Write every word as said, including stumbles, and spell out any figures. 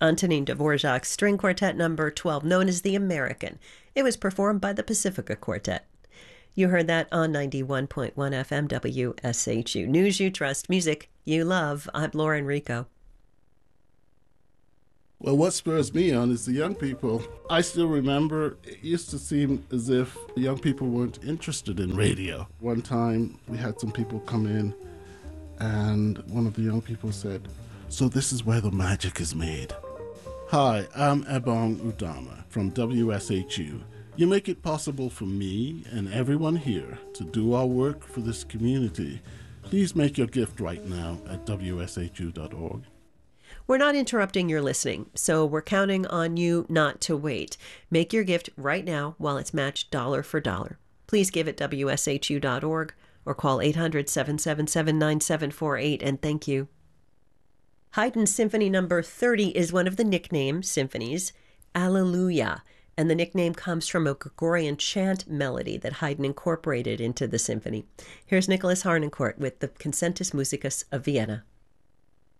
Antonin Dvorak's String Quartet number twelve, known as the American. It was performed by the Pacifica Quartet. You heard that on ninety-one point one F M W S H U. News you trust, music you love. I'm Lauren Rico. Well, what spurs me on is the young people. I still remember it used to seem as if young people weren't interested in radio. One time we had some people come in and one of the young people said, "So this is where the magic is made." Hi, I'm Ebong Udama from W S H U. You make it possible for me and everyone here to do our work for this community. Please make your gift right now at W S H U dot org. We're not interrupting your listening, so we're counting on you not to wait. Make your gift right now while it's matched dollar for dollar. Please give at W S H U dot org or call eight hundred, seven seven seven, nine seven four eight, and thank you. Haydn Symphony number thirty is one of the nickname symphonies, Alleluia, and the nickname comes from a Gregorian chant melody that Haydn incorporated into the symphony. Here's Nicholas Harnoncourt with the Concentus Musicus of Vienna.